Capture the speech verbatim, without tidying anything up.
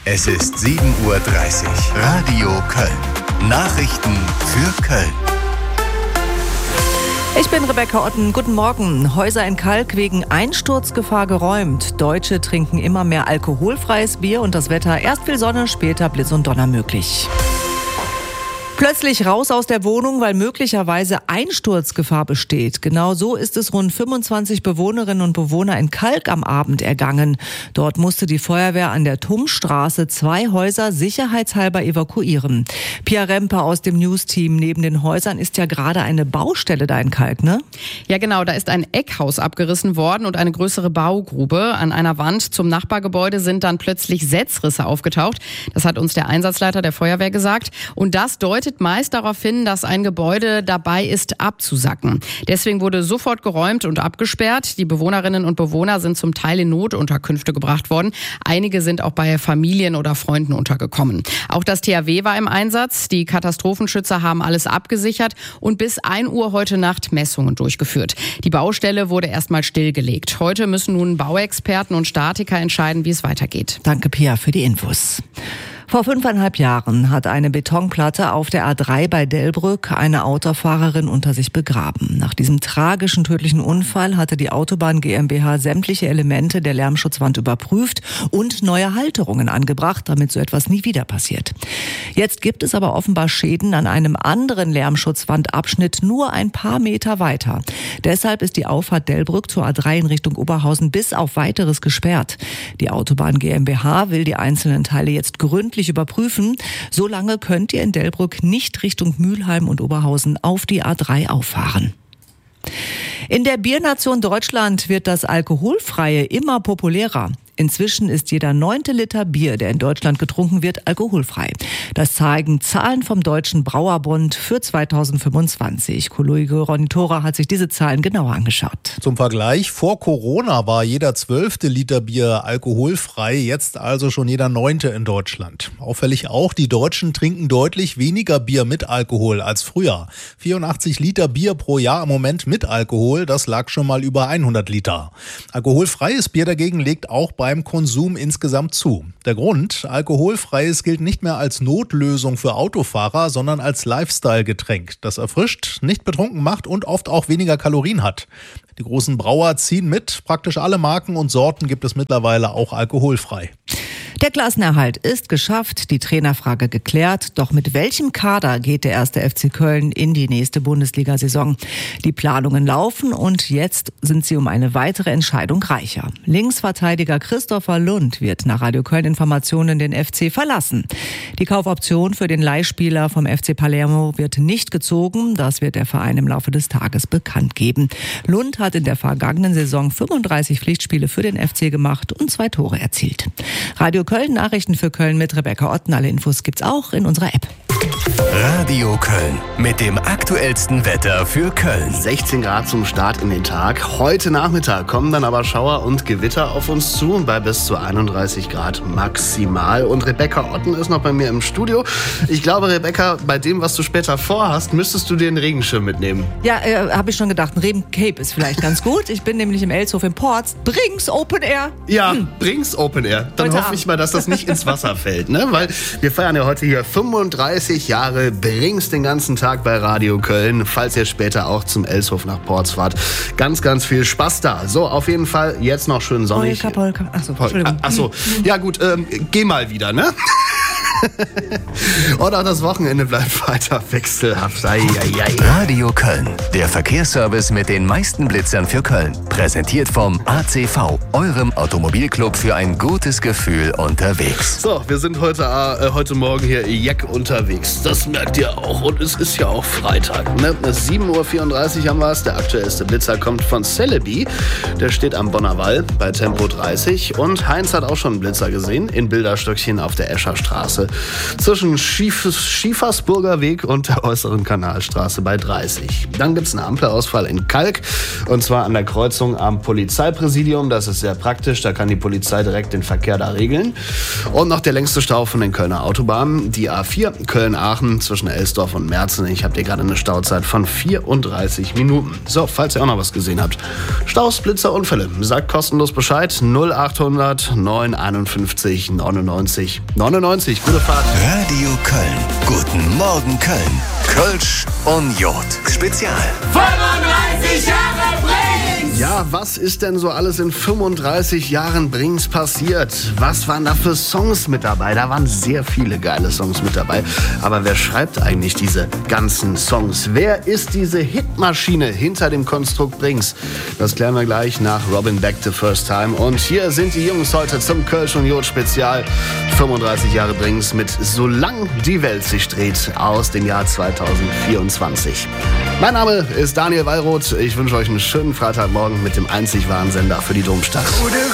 Es ist sieben Uhr dreißig. Radio Köln. Nachrichten für Köln. Ich bin Rebecca Otten. Guten Morgen. Häuser in Kalk wegen Einsturzgefahr geräumt. Deutsche trinken immer mehr alkoholfreies Bier und das Wetter erst viel Sonne, später Blitz und Donner möglich. Plötzlich raus aus der Wohnung, weil möglicherweise Einsturzgefahr besteht. Genau so ist es rund fünfundzwanzig Bewohnerinnen und Bewohner in Kalk am Abend ergangen. Dort musste die Feuerwehr an der Tummstraße zwei Häuser sicherheitshalber evakuieren. Pia Rempe aus dem News-Team. Neben den Häusern ist ja gerade eine Baustelle da in Kalk, ne? Ja genau, da ist ein Eckhaus abgerissen worden und eine größere Baugrube. An einer Wand zum Nachbargebäude sind dann plötzlich Setzrisse aufgetaucht. Das hat uns der Einsatzleiter der Feuerwehr gesagt. Und das deutet meist darauf hin, dass ein Gebäude dabei ist, abzusacken. Deswegen wurde sofort geräumt und abgesperrt. Die Bewohnerinnen und Bewohner sind zum Teil in Notunterkünfte gebracht worden. Einige sind auch bei Familien oder Freunden untergekommen. Auch das T H W war im Einsatz. Die Katastrophenschützer haben alles abgesichert und bis ein Uhr heute Nacht Messungen durchgeführt. Die Baustelle wurde erstmal stillgelegt. Heute müssen nun Bauexperten und Statiker entscheiden, wie es weitergeht. Danke, Pia, für die Infos. Vor fünfeinhalb Jahren hat eine Betonplatte auf der A drei bei Delbrück eine Autofahrerin unter sich begraben. Nach diesem tragischen tödlichen Unfall hatte die Autobahn GmbH sämtliche Elemente der Lärmschutzwand überprüft und neue Halterungen angebracht, damit so etwas nie wieder passiert. Jetzt gibt es aber offenbar Schäden an einem anderen Lärmschutzwandabschnitt nur ein paar Meter weiter. Deshalb ist die Auffahrt Delbrück zur A drei in Richtung Oberhausen bis auf Weiteres gesperrt. Die Autobahn GmbH will die einzelnen Teile jetzt gründlich überprüfen. Solange könnt ihr in Delbrück nicht Richtung Mülheim und Oberhausen auf die A drei auffahren. In der Biernation Deutschland wird das Alkoholfreie immer populärer. Inzwischen ist jeder neunte Liter Bier, der in Deutschland getrunken wird, alkoholfrei. Das zeigen Zahlen vom Deutschen Brauerbund für zweitausendfünfundzwanzig. Kollege Ronny Thora hat sich diese Zahlen genauer angeschaut. Zum Vergleich, vor Corona war jeder zwölfte Liter Bier alkoholfrei, jetzt also schon jeder neunte in Deutschland. Auffällig auch, die Deutschen trinken deutlich weniger Bier mit Alkohol als früher. vierundachtzig Liter Bier pro Jahr im Moment mit Alkohol, das lag schon mal über hundert Liter. Alkoholfreies Bier dagegen legt auch bei beim Konsum insgesamt zu. Der Grund: Alkoholfreies gilt nicht mehr als Notlösung für Autofahrer, sondern als Lifestyle-Getränk, das erfrischt, nicht betrunken macht und oft auch weniger Kalorien hat. Die großen Brauer ziehen mit, praktisch alle Marken und Sorten gibt es mittlerweile auch alkoholfrei. Der Klassenerhalt ist geschafft, die Trainerfrage geklärt. Doch mit welchem Kader geht der erste F C Köln in die nächste Bundesliga-Saison? Die Planungen laufen und jetzt sind sie um eine weitere Entscheidung reicher. Linksverteidiger Christopher Lund wird nach Radio Köln Informationen den F C verlassen. Die Kaufoption für den Leihspieler vom F C Palermo wird nicht gezogen. Das wird der Verein im Laufe des Tages bekannt geben. Lund hat in der vergangenen Saison fünfunddreißig Pflichtspiele für den F C gemacht und zwei Tore erzielt. Radio Köln, Nachrichten für Köln mit Rebecca Otten. Alle Infos gibt's auch in unserer App. Radio Köln mit dem aktuellsten Wetter für Köln. sechzehn Grad zum Start in den Tag. Heute Nachmittag kommen dann aber Schauer und Gewitter auf uns zu bei bis zu einunddreißig Grad maximal. Und Rebecca Otten ist noch bei mir im Studio. Ich glaube, Rebecca, bei dem, was du später vorhast, müsstest du dir einen Regenschirm mitnehmen. Ja, äh, habe ich schon gedacht. Ein Regencape ist vielleicht ganz gut. Ich bin nämlich im Elshof im Porz. Bring's Open Air. Ja, hm. bring's Open Air. Dann heute hoffe Abend. ich mal, dass das nicht ins Wasser fällt, ne? Weil wir feiern ja heute hier fünfunddreißig Jahre Bring's den ganzen Tag bei Radio Köln. Falls ihr später auch zum Elshof nach Porz fahrt. Ganz, ganz viel Spaß da. So, auf jeden Fall jetzt noch schön sonnig. Polka, Polka. Achso, Entschuldigung. Achso, ja gut, ähm, geh mal wieder, ne? Und auch das Wochenende bleibt weiter wechselhaft. Ei, ei, ei. Radio Köln, der Verkehrsservice mit den meisten Blitzern für Köln. Präsentiert vom A C V, eurem Automobilclub für ein gutes Gefühl unterwegs. So, wir sind heute, äh, heute Morgen hier Jack unterwegs. Das merkt ihr auch. Und es ist ja auch Freitag. Ne? sieben Uhr vierunddreißig haben wir es. Der aktuellste Blitzer kommt von Celebi. Der steht am Bonner Wall bei Tempo dreißig. Und Heinz hat auch schon einen Blitzer gesehen in Bilderstöckchen auf der Escher Straße. Straße zwischen Schief- Schiefersburger Weg und der Äußeren Kanalstraße bei dreißig. Dann gibt es einen Ampelausfall in Kalk und zwar an der Kreuzung am Polizeipräsidium. Das ist sehr praktisch, da kann die Polizei direkt den Verkehr da regeln. Und noch der längste Stau von den Kölner Autobahnen, die A vier Köln-Aachen zwischen Elsdorf und Merzen. Ich habe hier gerade eine Stauzeit von vierunddreißig Minuten. So, falls ihr auch noch was gesehen habt. Staus, Blitzer, Unfälle. Sagt kostenlos Bescheid. null achthundert neun einundfünfzig neunundneunzig neunundneunzig. Gute Fahrt. Radio Köln. Guten Morgen Köln. Kölsch und Jod. Spezial. fünfunddreißig Jahre Brings! Ja, was ist denn so alles in fünfunddreißig Jahren Brings passiert? Was waren da für Songs mit dabei? Da waren sehr viele geile Songs mit dabei. Aber wer schreibt eigentlich diese ganzen Songs? Wer ist diese Hitmaschine hinter dem Konstrukt Brings? Das klären wir gleich nach Robin Beck, The First Time. Und hier sind die Jungs heute zum Kölsch und Jod Spezial. fünfunddreißig Jahre Brings mit Solang die Welt sich dreht aus dem Jahr zweitausendvierundzwanzig. Mein Name ist Daniel Wallroth. Ich wünsche euch einen schönen Freitagmorgen mit dem einzig wahren Sender für die Domstadt. Gute